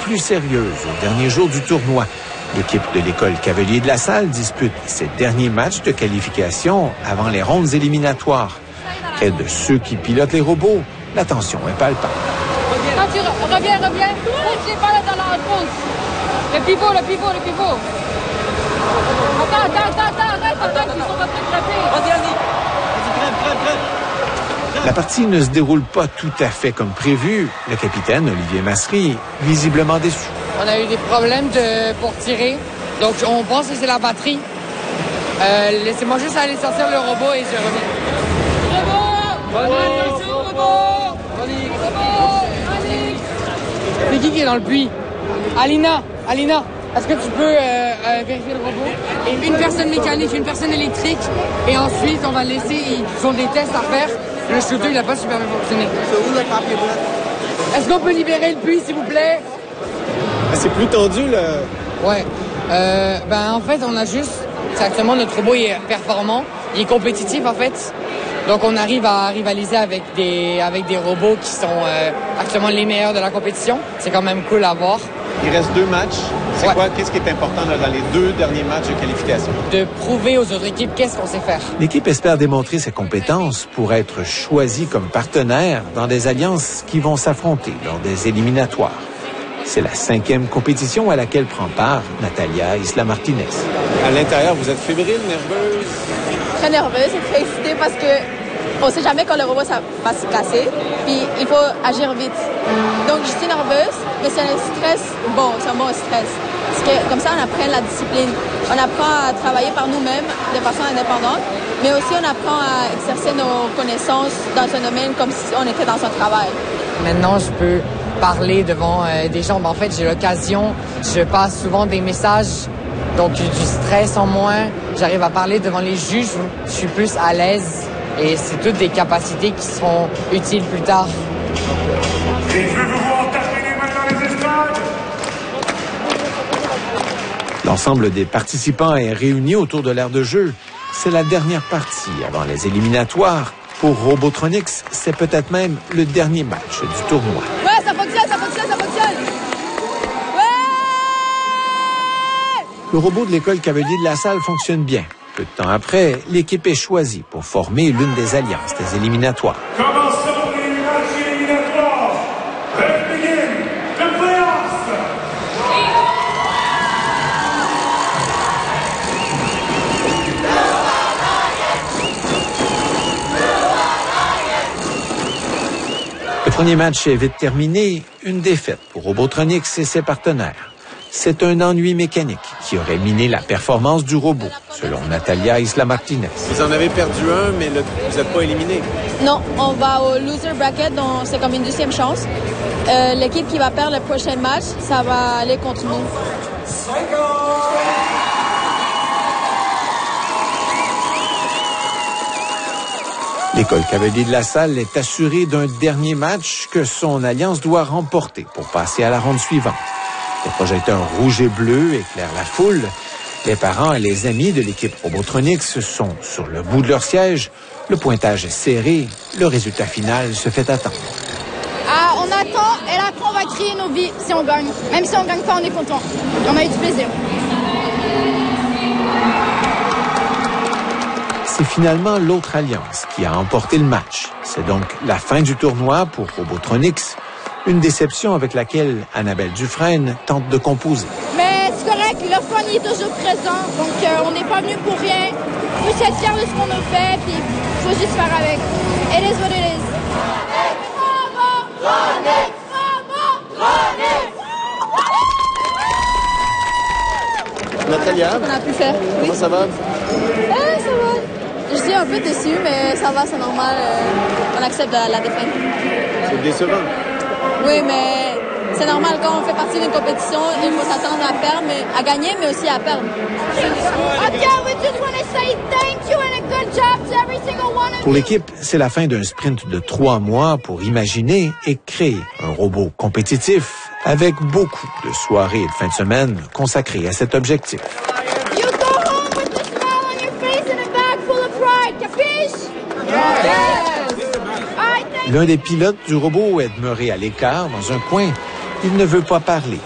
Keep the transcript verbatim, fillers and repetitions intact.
plus sérieuse au dernier jour du tournoi. L'équipe de l'École Cavalier de la Salle dispute ses derniers matchs de qualification avant les rondes éliminatoires. Près de ceux qui pilotent les robots, la tension est palpable. Quand tu re reviens, reviens, pousse les balles dans la pause. Le pivot, le pivot, le pivot. Attends, attends, attends, attends, arrête, attends, ils sont en train de frapper. Vas-y, vas-y. Vas-y, crème, crème, crème. La partie ne se déroule pas tout à fait comme prévu. Le capitaine, Olivier Massery, visiblement déçu. On a eu des problèmes de, pour tirer, donc on pense que c'est la batterie. Euh, Laissez-moi juste aller sortir le robot et je reviens. Robot! Attention, robot! Robot! Alex! C'est qui qui est dans le puits? Alina! Alina! Est-ce que tu peux euh, euh, vérifier le robot? Et une personne mécanique, une personne électrique, et ensuite on va laisser, ils ont des tests à faire. Le shooter, il n'a pas super bien fonctionné. Est-ce qu'on peut libérer le puits, s'il vous plaît? C'est plus tendu, là. Ouais. Euh, ben, en fait, on a juste... C'est actuellement, notre robot il est performant. Il est compétitif, en fait. Donc, on arrive à rivaliser avec des, avec des robots qui sont euh, actuellement les meilleurs de la compétition. C'est quand même cool à voir. Il reste deux matchs. C'est Ouais. quoi? Qu'est-ce qui est important là, dans les deux derniers matchs de qualification? De prouver aux autres équipes qu'est-ce qu'on sait faire. L'équipe espère démontrer ses compétences pour être choisie comme partenaire dans des alliances qui vont s'affronter lors des éliminatoires. C'est la cinquième compétition à laquelle prend part Natalia Isla-Martinez. À l'intérieur, vous êtes fébrile, nerveuse? Très nerveuse et très excitée parce que on sait jamais quand le robot ça va se casser, puis il faut agir vite. Donc je suis nerveuse, mais c'est un stress, bon, c'est un bon stress. Parce que comme ça, on apprend la discipline. On apprend à travailler par nous-mêmes de façon indépendante, mais aussi on apprend à exercer nos connaissances dans un domaine comme si on était dans un travail. Maintenant, je peux parler devant euh, des gens. Ben, en fait, j'ai l'occasion, je passe souvent des messages, donc du stress en moins. J'arrive à parler devant les juges, je suis plus à l'aise et c'est toutes des capacités qui seront utiles plus tard. Et je veux vous voir terminer maintenant les estrades. L'ensemble des participants est réuni autour de l'aire de jeu. C'est la dernière partie avant les éliminatoires. Pour Robotronics, c'est peut-être même le dernier match du tournoi. Ouais, ça fonctionne, ça fonctionne, ça fonctionne! Ouais! Le robot de l'École Cavalier de la Salle fonctionne bien. Peu de temps après, l'équipe est choisie pour former l'une des alliances des éliminatoires. Commençons les matchs éliminatoires. Let's begin the playoffs. Le premier match est vite terminé, une défaite pour Robotronics et ses partenaires. C'est un ennui mécanique qui aurait miné la performance du robot, selon Natalia Isla-Martinez. Vous en avez perdu un, mais le, vous n'êtes pas éliminé. Non, on va au loser bracket, donc c'est comme une deuxième chance. Euh, L'équipe qui va perdre le prochain match, ça va aller contre nous. L'École Cavalier de la Salle est assurée d'un dernier match que son alliance doit remporter pour passer à la ronde suivante. Les projecteurs rouges et bleus éclairent la foule. Les parents et les amis de l'équipe Robotronics sont sur le bout de leur siège. Le pointage est serré. Le résultat final se fait attendre. Ah, on attend et après on va crier nos vies si on gagne. Même si on gagne pas, on est content. On a eu du plaisir. C'est finalement l'autre alliance qui a emporté le match. C'est donc la fin du tournoi pour Robotronics. Une déception avec laquelle Annabelle Dufresne tente de composer. Mais c'est correct, le fun il est toujours présent. Donc euh, on n'est pas venu pour rien. Il faut être fiers de ce qu'on a fait, puis il faut juste faire avec. It is what it is. Natalia, On a pu faire. Oui. comment ça va? Eh, ça va. Je suis un peu déçue, mais ça va, c'est normal. Euh, on accepte la, la défaite. C'est décevant. Oui, mais c'est normal quand on fait partie d'une compétition, il faut s'attendre à perdre, mais à gagner, mais aussi à perdre. Okay, we just want to say thank you and a good job to every single one of Pour you. l'équipe, c'est la fin d'un sprint de trois mois pour imaginer et créer un robot compétitif avec beaucoup de soirées et de fins de semaine consacrées à cet objectif. You go home with a smile on your face and a bag full of pride. Capiche? Yes. I thank L'un des pilotes du robot est demeuré à l'écart dans un coin. Il ne veut pas parler.